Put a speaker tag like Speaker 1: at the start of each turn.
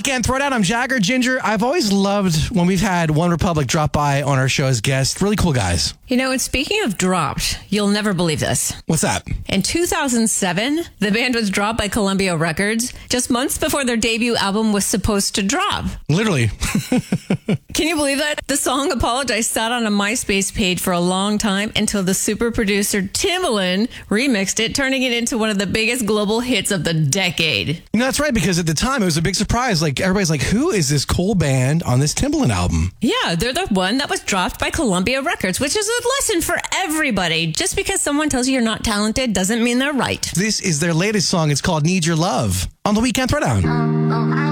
Speaker 1: Weekend Throwdown. I'm Jagger. Ginger, I've always loved when we've had One Republic drop by on our show as guests. Really cool guys.
Speaker 2: You know, and speaking of dropped, you'll never believe this.
Speaker 1: What's that?
Speaker 2: In 2007, the band was dropped by Columbia Records just months before their debut album was supposed to drop.
Speaker 1: Literally.
Speaker 2: Can you believe that? The song Apologize sat on a MySpace page for a long time until the super producer Timbaland remixed it, turning it into one of the biggest global hits of the decade.
Speaker 1: You know, that's right, because at the time it was a big surprise. Like, everybody's like, who is this cool band on this Timbaland album?
Speaker 2: Yeah, they're the one that was dropped by Columbia Records, which is a lesson for everybody. Just because someone tells you you're not talented doesn't mean they're right.
Speaker 1: This is their latest song. It's called Need Your Love on the Weekend Throwdown.